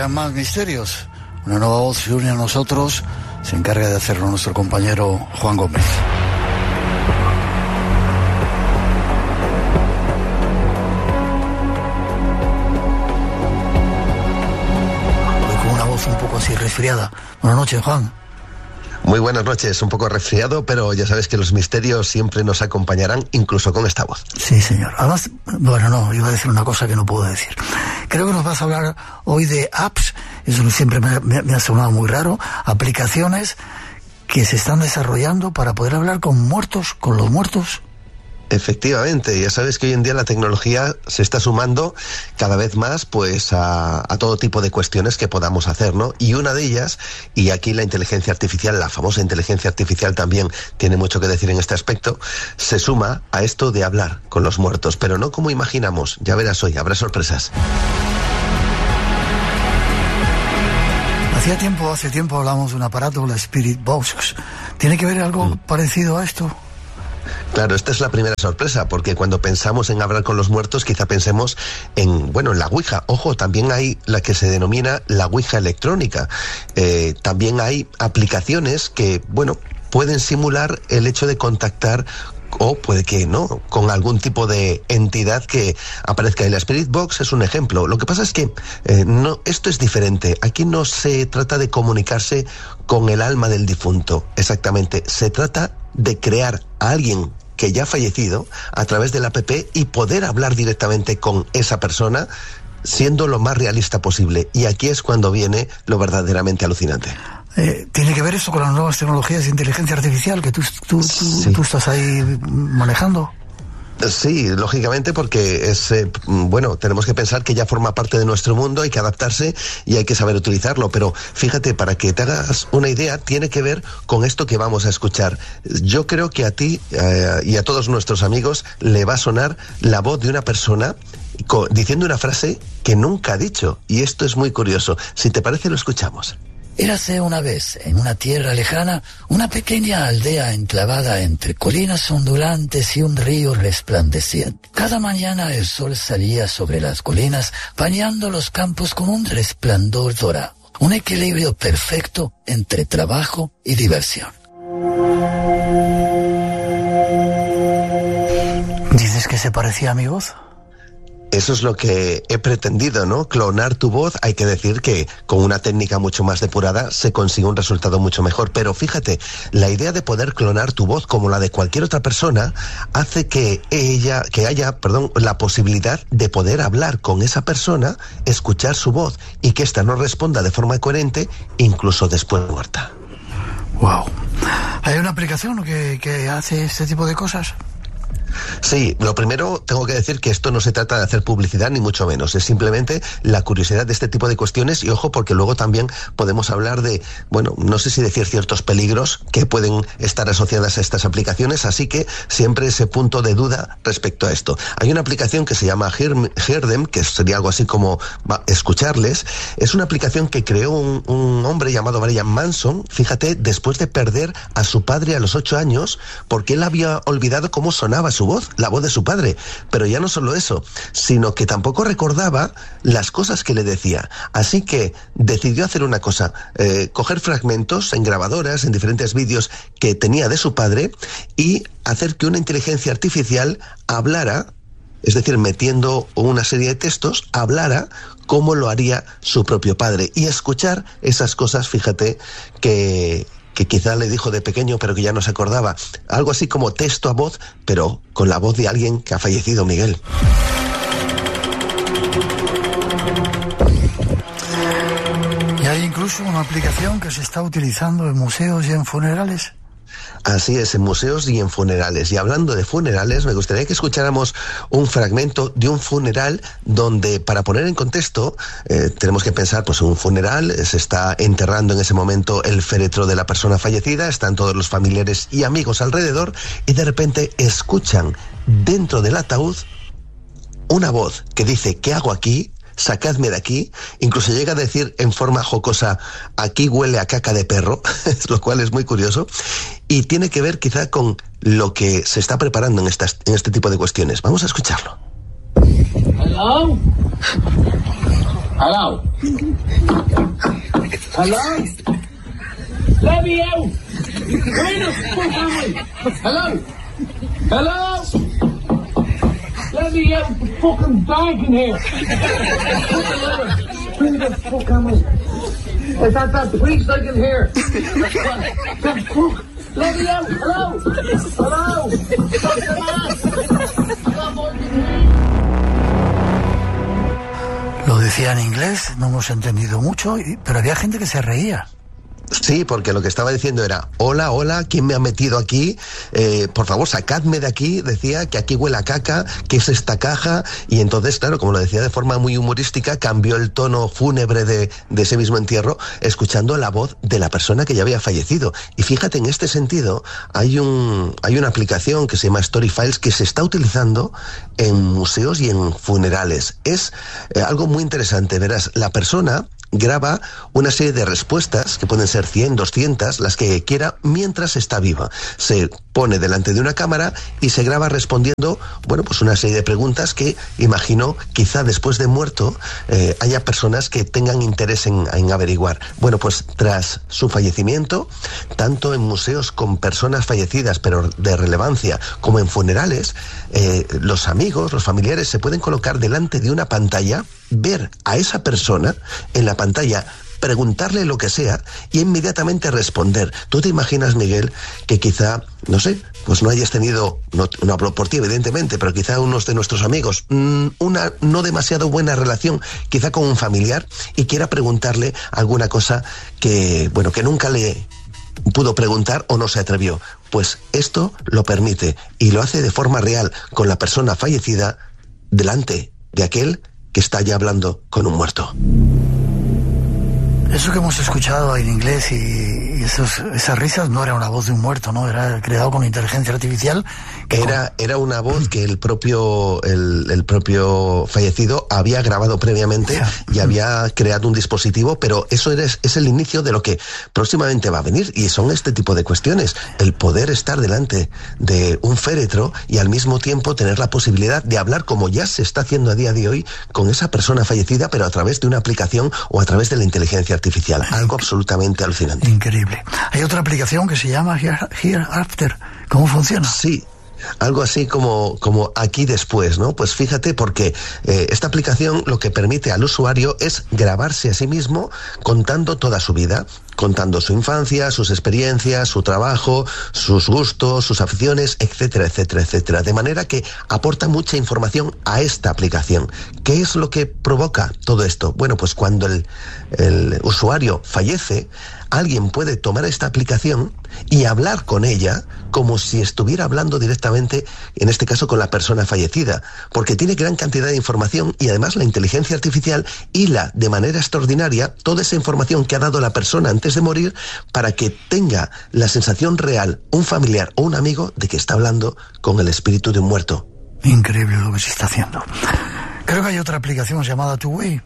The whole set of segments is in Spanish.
llegan más misterios. Una nueva voz se une a nosotros, se encarga de hacerlo nuestro compañero Juan Gómez. Voy con una voz un poco así resfriada. Buenas noches, Juan. Muy buenas noches, un poco resfriado, pero ya sabes que los misterios siempre nos acompañarán, incluso con esta voz. Sí, señor. Además, bueno, no, iba a decir una cosa que no puedo decir. Creo que nos vas a hablar hoy de apps, eso siempre me ha sonado muy raro, aplicaciones que se están desarrollando para poder hablar con los muertos. Efectivamente, ya sabes que hoy en día la tecnología se está sumando cada vez más pues a todo tipo de cuestiones que podamos hacer, ¿no? Y una de ellas, y aquí la inteligencia artificial, la famosa inteligencia artificial también tiene mucho que decir en este aspecto, se suma a esto de hablar con los muertos, pero no como imaginamos, ya verás hoy, habrá sorpresas. Hace tiempo hablamos de un aparato, la Spirit Box. ¿Tiene que ver algo parecido a esto? Claro, esta es la primera sorpresa, porque cuando pensamos en hablar con los muertos, quizá pensemos en la Ouija. Ojo, también hay la que se denomina la Ouija electrónica. También hay aplicaciones que, pueden simular el hecho de contactar, o puede que no, con algún tipo de entidad que aparezca. Y la Spirit Box es un ejemplo. Lo que pasa es que esto es diferente. Aquí no se trata de comunicarse con el alma del difunto, exactamente. Se trata de crear a alguien que ya ha fallecido a través de la app y poder hablar directamente con esa persona, siendo lo más realista posible. Y aquí es cuando viene lo verdaderamente alucinante. ¿Tiene que ver esto con las nuevas tecnologías de inteligencia artificial que tú estás ahí manejando? Sí, lógicamente, porque tenemos que pensar que ya forma parte de nuestro mundo, hay que adaptarse y hay que saber utilizarlo, pero fíjate, para que te hagas una idea, tiene que ver con esto que vamos a escuchar. Yo creo que a ti y a todos nuestros amigos le va a sonar la voz de una persona diciendo una frase que nunca ha dicho, y esto es muy curioso. Si te parece, lo escuchamos. Érase una vez, en una tierra lejana, una pequeña aldea enclavada entre colinas ondulantes y un río resplandeciente. Cada mañana el sol salía sobre las colinas, bañando los campos con un resplandor dorado. Un equilibrio perfecto entre trabajo y diversión. ¿Dices que se parecía a mi voz? Eso es lo que he pretendido, ¿no? Clonar tu voz. Hay que decir que con una técnica mucho más depurada se consigue un resultado mucho mejor. Pero fíjate, la idea de poder clonar tu voz como la de cualquier otra persona hace que haya la posibilidad de poder hablar con esa persona, escuchar su voz y que ésta nos responda de forma coherente, incluso después de muerta. Wow. ¿Hay una aplicación que hace este tipo de cosas? Sí, lo primero tengo que decir que esto no se trata de hacer publicidad ni mucho menos, es simplemente la curiosidad de este tipo de cuestiones y ojo porque luego también podemos hablar de, no sé si decir ciertos peligros que pueden estar asociadas a estas aplicaciones, así que siempre ese punto de duda respecto a esto. Hay una aplicación que se llama Hear Them, que sería algo así como escucharles. Es una aplicación que creó un hombre llamado Brian Manson, fíjate, después de perder a su padre a los 8 años, porque él había olvidado cómo sonaba su voz, la voz de su padre. Pero ya no solo eso, sino que tampoco recordaba las cosas que le decía. Así que decidió hacer una cosa, coger fragmentos en grabadoras, en diferentes vídeos que tenía de su padre y hacer que una inteligencia artificial hablara, es decir, metiendo una serie de textos, hablara como lo haría su propio padre y escuchar esas cosas, fíjate, que quizá le dijo de pequeño pero que ya no se acordaba. Algo así como texto a voz, pero con la voz de alguien que ha fallecido, Miguel. Y hay incluso una aplicación que se está utilizando en museos y en funerales. Así es, en museos y en funerales. Y hablando de funerales, me gustaría que escucháramos un fragmento de un funeral donde, para poner en contexto, tenemos que pensar, pues en un funeral se está enterrando en ese momento el féretro de la persona fallecida, están todos los familiares y amigos alrededor y de repente escuchan dentro del ataúd una voz que dice: ¿qué hago aquí? Sacadme de aquí. Incluso llega a decir en forma jocosa: aquí huele a caca de perro, lo cual es muy curioso y tiene que ver quizá con lo que se está preparando en este tipo de cuestiones. Vamos a escucharlo. Hello? Hello? Hello? Let me out! Where the fuck am I? Hello? Hello? Let me out! The fucking dog in here! Where the fuck am I? Is that priest I can hear? The fuck? Let me out! Hello? Hello? What's the man? Lo decía en inglés, no hemos entendido mucho, pero había gente que se reía. Sí, porque lo que estaba diciendo era, hola, hola, ¿quién me ha metido aquí? Por favor, sacadme de aquí, decía, que aquí huele a caca, ¿qué es esta caja? Y entonces, claro, como lo decía de forma muy humorística, cambió el tono fúnebre de ese mismo entierro, escuchando la voz de la persona que ya había fallecido. Y fíjate, en este sentido, hay una aplicación que se llama Storyfiles que se está utilizando en museos y en funerales. Es algo muy interesante, verás, la persona graba una serie de respuestas, que pueden ser 100, 200, las que quiera, mientras está viva. Se pone delante de una cámara y se graba respondiendo, bueno, pues una serie de preguntas que, imagino, quizá después de muerto, haya personas que tengan interés en averiguar. Bueno, pues tras su fallecimiento, tanto en museos con personas fallecidas, pero de relevancia, como en funerales, los amigos, los familiares se pueden colocar delante de una pantalla, ver a esa persona en la pantalla, preguntarle lo que sea y inmediatamente responder. ¿Tú te imaginas, Miguel, que quizá, no sé, pues no hayas tenido, no hablo por ti evidentemente, pero quizá unos de nuestros amigos, una no demasiado buena relación, quizá con un familiar, y quiera preguntarle alguna cosa que, bueno, que nunca le pudo preguntar o no se atrevió? Pues esto lo permite y lo hace de forma real con la persona fallecida delante de aquel que está ya hablando con un muerto. Eso que hemos escuchado en inglés y esas risas no era una voz de un muerto, ¿no? Era creado con inteligencia artificial. Era una voz que el propio fallecido había grabado previamente y había creado un dispositivo, pero eso es el inicio de lo que próximamente va a venir, y son este tipo de cuestiones. El poder estar delante de un féretro y al mismo tiempo tener la posibilidad de hablar, como ya se está haciendo a día de hoy, con esa persona fallecida, pero a través de una aplicación o a través de la inteligencia artificial. Algo absolutamente alucinante. Increíble. Hay otra aplicación que se llama Hereafter. ¿Cómo funciona? Sí. Algo así como aquí después, ¿no? Pues fíjate, porque esta aplicación lo que permite al usuario es grabarse a sí mismo contando toda su vida, contando su infancia, sus experiencias, su trabajo, sus gustos, sus aficiones, etcétera, etcétera, etcétera. De manera que aporta mucha información a esta aplicación. ¿Qué es lo que provoca todo esto? Bueno, pues cuando el usuario fallece, alguien puede tomar esta aplicación y hablar con ella como si estuviera hablando directamente, en este caso con la persona fallecida, porque tiene gran cantidad de información y además la inteligencia artificial hila de manera extraordinaria toda esa información que ha dado la persona antes de morir para que tenga la sensación real, un familiar o un amigo, de que está hablando con el espíritu de un muerto. Increíble lo que se está haciendo. Creo que hay otra aplicación llamada Two Way.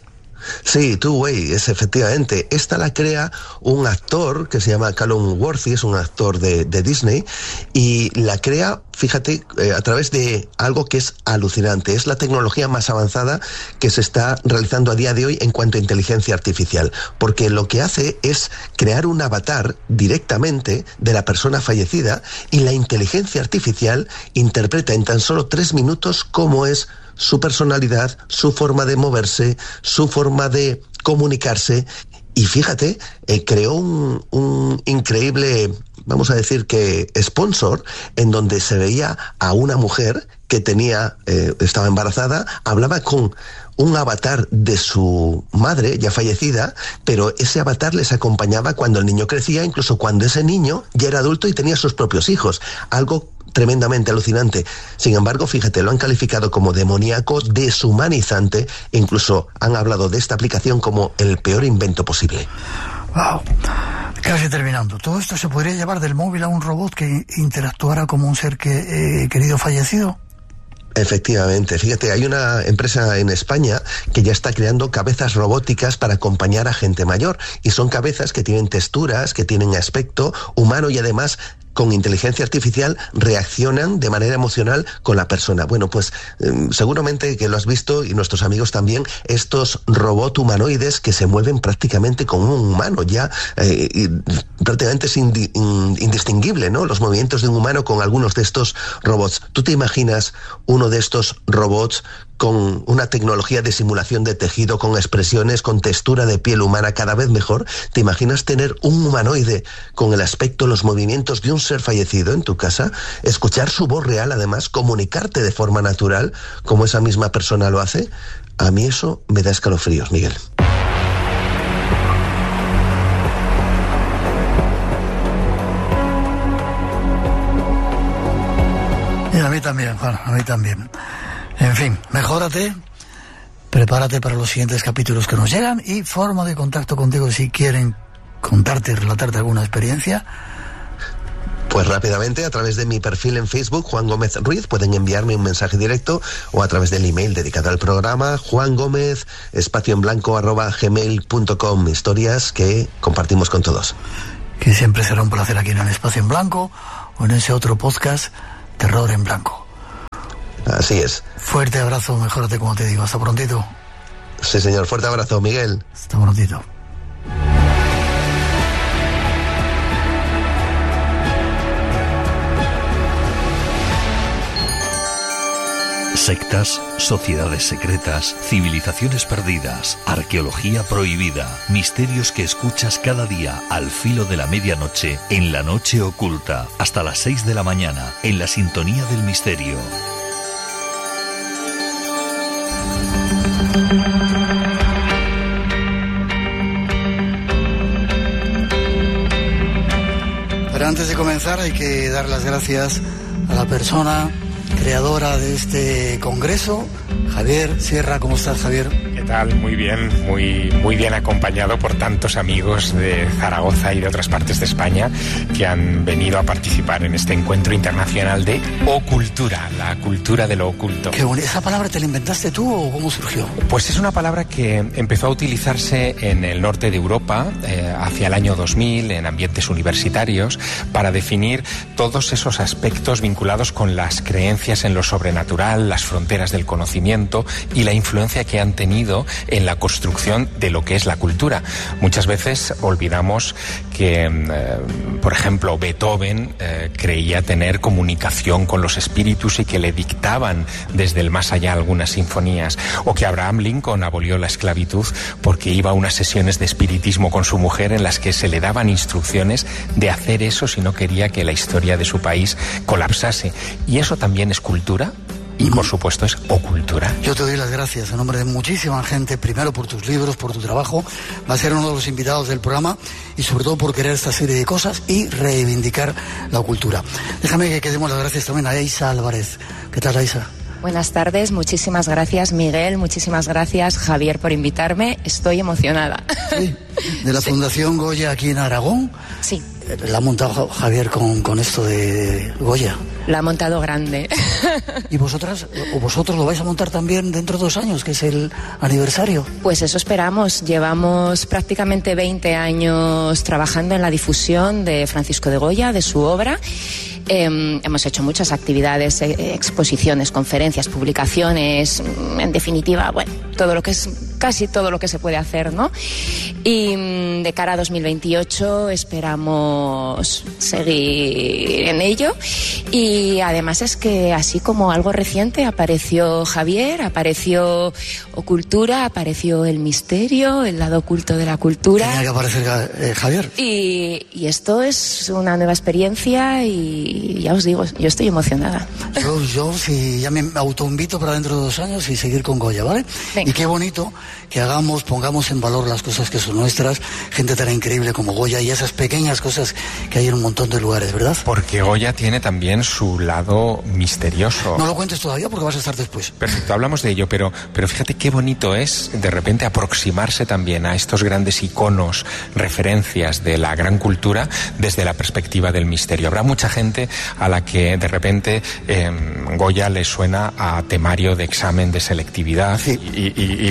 Sí, Two Way, es efectivamente. Esta la crea un actor que se llama Callum Worthy, es un actor de Disney, y la crea, fíjate, a través de algo que es alucinante. Es la tecnología más avanzada que se está realizando a día de hoy en cuanto a inteligencia artificial, porque lo que hace es crear un avatar directamente de la persona fallecida, y la inteligencia artificial interpreta en tan solo 3 minutos cómo es su personalidad, su forma de moverse, su forma de comunicarse. Y fíjate, creó un increíble, vamos a decir que sponsor, en donde se veía a una mujer que estaba embarazada, hablaba con un avatar de su madre ya fallecida, pero ese avatar les acompañaba cuando el niño crecía, incluso cuando ese niño ya era adulto y tenía sus propios hijos. Algo tremendamente alucinante. Sin embargo, fíjate, lo han calificado como demoníaco, deshumanizante, e incluso han hablado de esta aplicación como el peor invento posible. Wow. Casi terminando. ¿Todo esto se podría llevar del móvil a un robot que interactuara como un ser querido fallecido? Efectivamente, fíjate, hay una empresa en España que ya está creando cabezas robóticas para acompañar a gente mayor, y son cabezas que tienen texturas, que tienen aspecto humano y además con inteligencia artificial reaccionan de manera emocional con la persona. Bueno, pues seguramente que lo has visto, y nuestros amigos también, estos robots humanoides que se mueven prácticamente como un humano, ya y prácticamente es indistinguible, ¿no?, los movimientos de un humano con algunos de estos robots. ¿Tú te imaginas uno de estos robots con una tecnología de simulación de tejido, con expresiones, con textura de piel humana cada vez mejor? ¿Te imaginas tener un humanoide con el aspecto, los movimientos de un ser fallecido en tu casa? Escuchar su voz real, además, comunicarte de forma natural, como esa misma persona lo hace. A mí eso me da escalofríos, Miguel. Y a mí también, Juan, a mí también. En fin, mejórate, prepárate para los siguientes capítulos que nos llegan, y forma de contacto contigo si quieren contarte y relatarte alguna experiencia. Pues rápidamente, a través de mi perfil en Facebook, Juan Gómez Ruiz, pueden enviarme un mensaje directo, o a través del email dedicado al programa, juangomez_gmail.com. Historias que compartimos con todos. Que siempre será un placer aquí en el Espacio en Blanco, o en ese otro podcast, Terror en Blanco. Así es. Fuerte abrazo, mejórate, como te digo. Hasta prontito. Sí, señor. Fuerte abrazo, Miguel. Hasta prontito. Sectas, sociedades secretas, civilizaciones perdidas, arqueología prohibida, misterios que escuchas cada día al filo de la medianoche, en La Noche Oculta, hasta las 6 de la mañana, en la sintonía del misterio. Pero antes de comenzar hay que dar las gracias a la persona creadora de este congreso, Javier Sierra. ¿Cómo estás, Javier? ¿Qué tal? Muy bien, muy bien acompañado por tantos amigos de Zaragoza y de otras partes de España que han venido a participar en este encuentro internacional de ocultura, la cultura de lo oculto. Qué bonito. ¿Esa palabra te la inventaste tú o cómo surgió? Pues es una palabra que empezó a utilizarse en el norte de Europa hacia el año 2000, en ambientes universitarios, para definir todos esos aspectos vinculados con las creencias en lo sobrenatural, las fronteras del conocimiento y la influencia que han tenido en la construcción de lo que es la cultura. Muchas veces olvidamos que, por ejemplo, Beethoven creía tener comunicación con los espíritus y que le dictaban desde el más allá algunas sinfonías, o que Abraham Lincoln abolió la esclavitud porque iba a unas sesiones de espiritismo con su mujer en las que se le daban instrucciones de hacer eso si no quería que la historia de su país colapsase. ¿Y eso también es cultura? Y por supuesto es ocultura. Yo te doy las gracias en nombre de muchísima gente, primero por tus libros, por tu trabajo. Va a ser uno de los invitados del programa, y sobre todo por querer esta serie de cosas y reivindicar la cultura. Déjame que demos las gracias también a Eisa Álvarez. ¿Qué tal, Eisa? Buenas tardes, muchísimas gracias, Miguel, muchísimas gracias, Javier, por invitarme. Estoy emocionada. Sí, de la Fundación Goya aquí en Aragón. Sí. La ha montado Javier con esto de Goya. La ha montado grande. ¿Y vosotros lo vais a montar también dentro de 2 años, que es el aniversario? Pues eso esperamos. Llevamos prácticamente 20 años trabajando en la difusión de Francisco de Goya, de su obra. Hemos hecho muchas actividades, exposiciones, conferencias, publicaciones, en definitiva, bueno, todo lo que es, casi todo lo que se puede hacer, ¿no? Y de cara a 2028 esperamos seguir en ello. Y además es que, así como algo reciente, apareció Javier, apareció Ocultura, apareció el misterio, el lado oculto de la cultura. Tenía que aparecer Javier. Y esto es una nueva experiencia, y ya os digo, yo estoy emocionada. Yo sí, ya me autoinvito para dentro de 2 años y seguir con Goya, ¿vale? Venga. Y qué bonito que pongamos en valor las cosas que son nuestras, gente tan increíble como Goya, y esas pequeñas cosas que hay en un montón de lugares, ¿verdad? Porque Goya tiene también su lado misterioso. No lo cuentes todavía porque vas a estar después. Perfecto, hablamos de ello, pero fíjate qué bonito es de repente aproximarse también a estos grandes iconos, referencias de la gran cultura desde la perspectiva del misterio. Habrá mucha gente a la que de repente Goya le suena a temario de examen de selectividad, sí, y se asusta.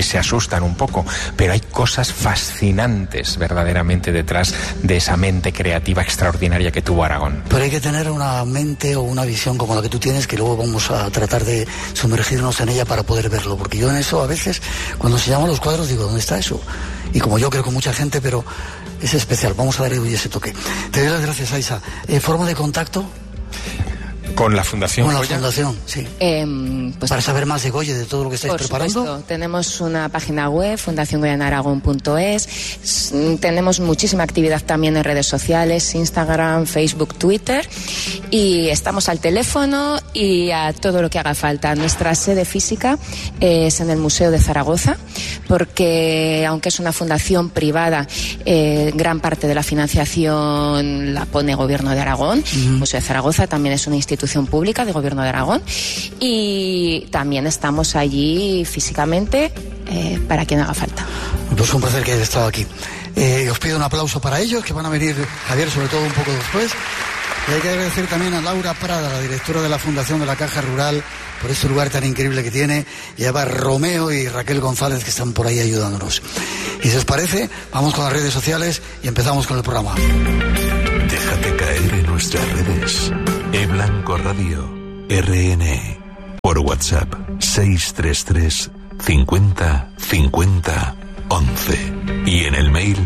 asustan un poco, pero hay cosas fascinantes verdaderamente detrás de esa mente creativa extraordinaria que tuvo Aragón. Pero hay que tener una mente o una visión como la que tú tienes, que luego vamos a tratar de sumergirnos en ella para poder verlo, porque yo en eso a veces, cuando se llaman los cuadros, digo, ¿dónde está eso? Y como yo creo con mucha gente, pero es especial, vamos a darle hoy ese toque. Te doy las gracias, Aisa. ¿Forma de contacto? ¿Con la Fundación Con la Goya? Fundación, sí. Pues para saber más de Goya, de todo lo que estáis preparando. Supuesto. Tenemos una página web, fundaciongoyanaragón.es. Tenemos muchísima actividad también en redes sociales, Instagram, Facebook, Twitter. Y estamos al teléfono y a todo lo que haga falta. Nuestra sede física es en el Museo de Zaragoza, porque aunque es una fundación privada, gran parte de la financiación la pone Gobierno de Aragón. El Museo de Zaragoza también es una institución pública de Gobierno de Aragón, y también estamos allí físicamente para quien haga falta. Pues un placer que hayas estado aquí. Os pido un aplauso para ellos, que van a venir, Javier, sobre todo un poco después. Y hay que agradecer también a Laura Prada, la directora de la Fundación de la Caja Rural, por este lugar tan increíble que tiene, y a Romeo y Raquel González, que están por ahí ayudándonos. Y si os parece, vamos con las redes sociales y empezamos con el programa. Déjate caer en nuestras redes. eBlanco Radio, RN. Por WhatsApp, 633 50 50 11. Y en el mail,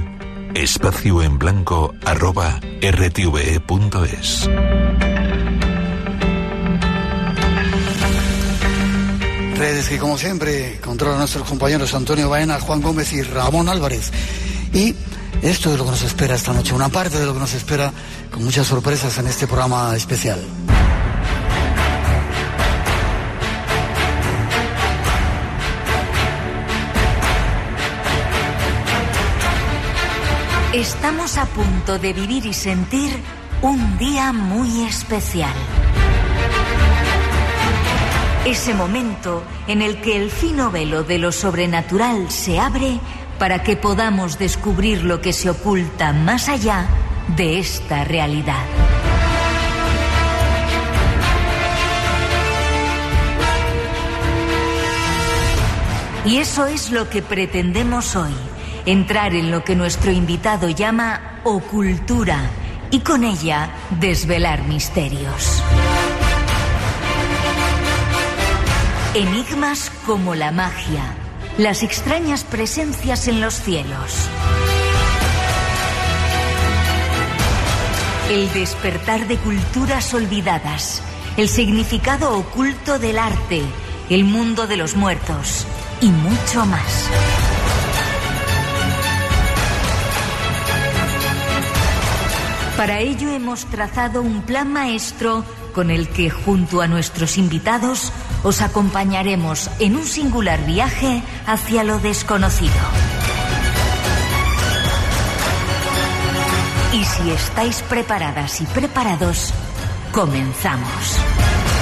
espacioenblanco@rtve.es. Redes que, como siempre, controlan nuestros compañeros Antonio Baena, Juan Gómez y Ramón Álvarez. Y esto es lo que nos espera esta noche, una parte de lo que nos espera, con muchas sorpresas en este programa especial. Estamos a punto de vivir y sentir un día muy especial. Ese momento en el que el fino velo de lo sobrenatural se abre para que podamos descubrir lo que se oculta más allá de esta realidad. Y eso es lo que pretendemos hoy, entrar en lo que nuestro invitado llama ocultura y con ella desvelar misterios. Enigmas como la magia, las extrañas presencias en los cielos, el despertar de culturas olvidadas, el significado oculto del arte, el mundo de los muertos y mucho más. Para ello hemos trazado un plan maestro con el que, junto a nuestros invitados, os acompañaremos en un singular viaje hacia lo desconocido. Y si estáis preparadas y preparados, comenzamos.